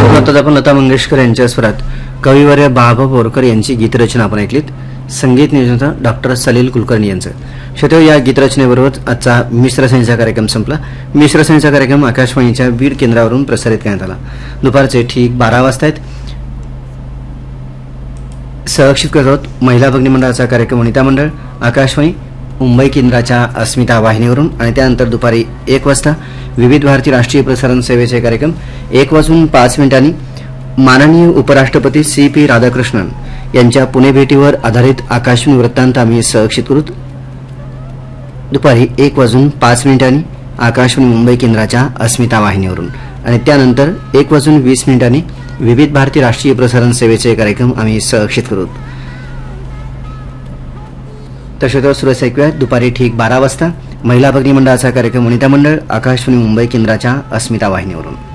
आता आपण लता मंगेशकर यांच्या स्वरात कविवर्य बाबा बोरकर यांची गीतरचना आपण ऐकलीत. संगीत नियोजन डॉक्टर सलील कुलकर्णी यांचं. श्रोत्यो, या गीतरचनेबरोबर आजचा मिश्रसंचा कार्यक्रम संपला. मिश्रसंचा कार्यक्रम आकाशवाणीच्या बीड केंद्रावरून प्रसारित करण्यात आला. दुपारचे ठीक 12 वाजता आहेत. सहक्षित करत आहोत महिला भगिनी मंडळाचा कार्यक्रम वनिता मंडळ आकाशवाणी मुंबई केंद्राच्या अस्मिता वाहिनीवरून. आणि त्यानंतर दुपारी 1 वाजता विविध भारती राष्ट्रीय प्रसारण सेवेचे कार्यक्रम 1:05 माननीय उपराष्ट्रपती CP राधाकृष्णन यांच्या पुणे भेटीवर आधारित आकाशवाणी वृत्तांत आम्ही सहक्षित करू. दुपारी 1:05 आकाशवाणी मुंबई केंद्राच्या अस्मिता वाहिनीवरून. आणि त्यानंतर 1:20 विविध भारती राष्ट्रीय प्रसारण सेवेचे कार्यक्रम आम्ही सहक्षित करू. तसेच सुरस ऐकूया दुपारी ठीक 12 वाजता महिला भगिनी मंडळाचा कार्यक्रम वनिता मंडळ आकाशवाणी मुंबई केंद्राच्या अस्मिता वाहिनीवरून.